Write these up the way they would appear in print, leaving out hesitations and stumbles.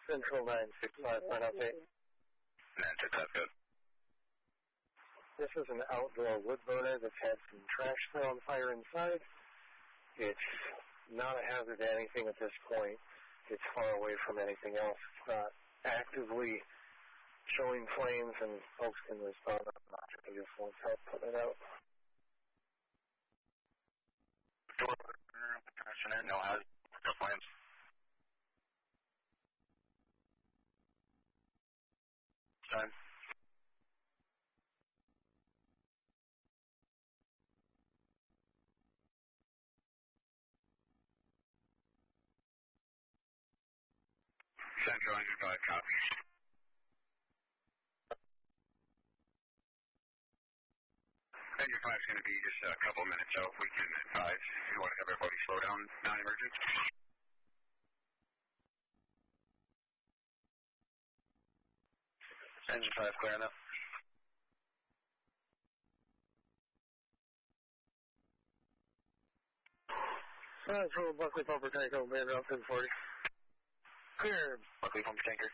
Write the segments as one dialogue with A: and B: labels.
A: Central 965, for an update.
B: 965, good.
A: This is an outdoor wood burner that's had some trash set on fire inside. It's not a hazard to anything at this point. It's far away from anything else. It's not actively showing flames, and folks can respond. I just want help putting it out.
B: No hazard. No flames. Time. Central Engine 5, copy. Engine 5 is going to be just a couple of minutes out. We can advise if you want to have everybody slow down, non-emergent. Engine 5, clear enough.
A: Central Buckley Pumper Tanker, man, around 1040. Clear.
B: Buckley Pumper Tanker.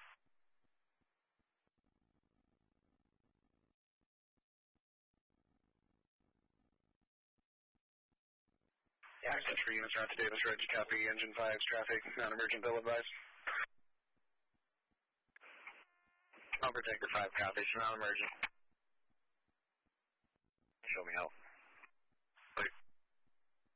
B: Yeah, Central units around to Davis Road, copy. Engine 5's traffic, non-emergent, bill advice. Pumper Tanker 5 copies, non-emergent. Show me help.